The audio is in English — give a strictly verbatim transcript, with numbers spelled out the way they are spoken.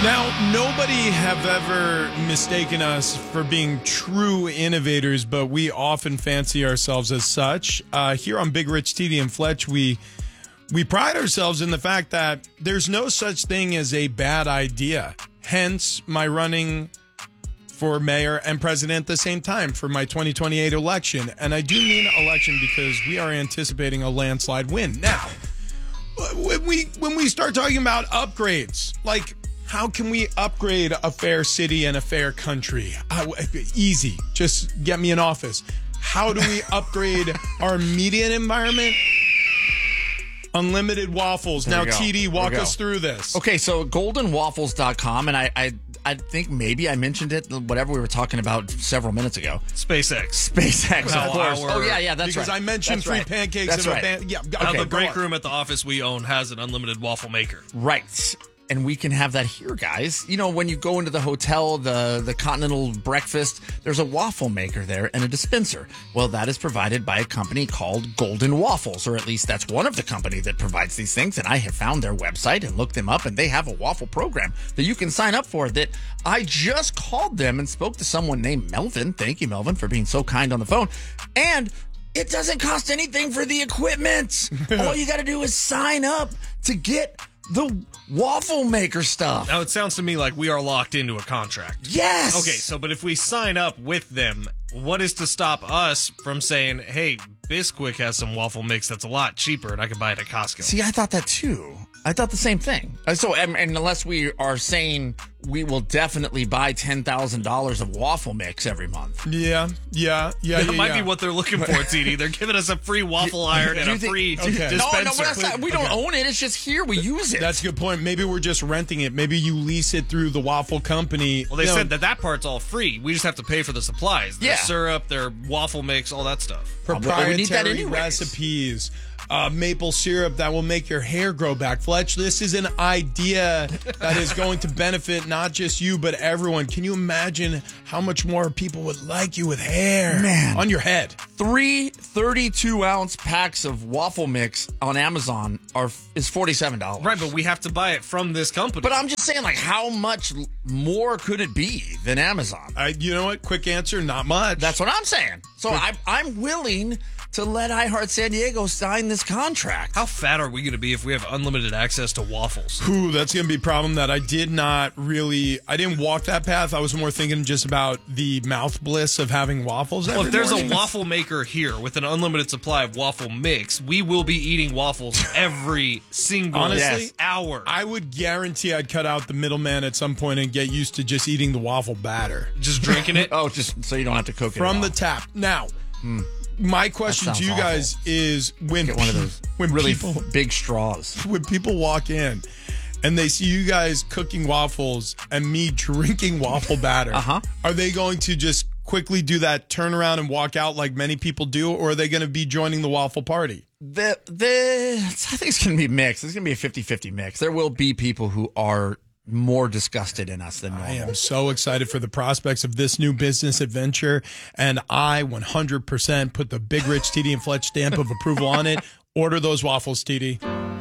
Now, nobody have ever mistaken us for being true innovators, but we often fancy ourselves as such. Uh, here on Big Rich, T D, and Fletch, we we pride ourselves in the fact that there's no such thing as a bad idea. Hence, my running for mayor and president at the same time for my twenty twenty-eight election. And I do mean election because we are anticipating a landslide win. Now, when we when we start talking about upgrades, like, how can we upgrade a fair city and a fair country? Uh, easy. Just get me an office. How do we upgrade our media environment? Unlimited waffles. There now, we go. T D, walk There we us go. through this. Okay, so golden waffles dot com, and I, I I think maybe I mentioned it, whatever we were talking about several minutes ago. SpaceX. SpaceX, Well, of course. our- Oh, yeah, yeah, that's because right. I mentioned That's free right. pancakes That's and right. a ban- yeah. Now, Okay, the go break on. room at the office we own has an unlimited waffle maker. Right. And we can have that here, guys. You know, when you go into the hotel, the, the continental breakfast, there's a waffle maker there and a dispenser. Well, that is provided by a company called Golden Waffles, or at least that's one of the company that provides these things. And I have found their website and looked them up, and they have a waffle program that you can sign up for that I just called them and spoke to someone named Melvin. Thank you, Melvin, for being so kind on the phone. And it doesn't cost anything for the equipment. All you got to do is sign up to get the waffle maker stuff. Now, it sounds to me like we are locked into a contract. Yes. Okay, so, but if we sign up with them, what is to stop us from saying, hey, Bisquick has some waffle mix that's a lot cheaper and I can buy it at Costco? See, I thought that too. I thought the same thing. Uh, So, and, and unless we are saying we will definitely buy ten thousand dollars of waffle mix every month. Yeah, yeah, yeah. That yeah, might yeah. be what they're looking for, T D. They're giving us a free waffle iron and Do you a think- free Okay. No, dispenser. no, that's not, we don't Okay. own it. It's just here. We use it. That's a good point. Maybe we're just renting it. Maybe you lease it through the waffle company. Well, they You know, said that that part's all free. We just have to pay for the supplies. Their Yeah. syrup, their waffle mix, all that stuff. Well, we proprietary need that anyways. recipes, uh, maple syrup that will make your hair grow back. Fletch, this is an idea that is going to benefit not just you, but everyone. Can you imagine how much more people would like you with hair Man. on your head? Three thirty-two ounce packs of waffle mix on Amazon are is forty-seven dollars. Right, but we have to buy it from this company. But I'm just saying, like, how much l- more could it be than Amazon? I, you know what? Quick answer, not much. That's what I'm saying. So I'm, I'm willing to let iHeart San Diego sign this contract. How fat are we going to be if we have unlimited access to waffles? Ooh, that's going to be a problem that I did not really, I didn't walk that path. I was more thinking just about the mouth bliss of having waffles every Well, if there's morning. a waffle maker here with an unlimited supply of waffle mix, we will be eating waffles every single Honestly, hour. I would guarantee I'd cut out the middleman at some point and get used to just eating the waffle batter Just drinking it. Oh, just so you don't have to cook it from at the all. tap. Now, my question That to sounds you guys is when Get one of those when really people f- big straws. when people walk in and they see you guys cooking waffles and me drinking waffle batter, Uh-huh. are they going to just quickly do that turn around and walk out like many people do, or are they going to be joining the waffle party? The the I think it's going to be mixed. It's going to be a fifty-fifty mix. There will be people who are more disgusted in us than normal. I am so excited for the prospects of this new business adventure, and I one hundred percent put the Big Rich T D and Fletch stamp of approval on it. Order those waffles, T D.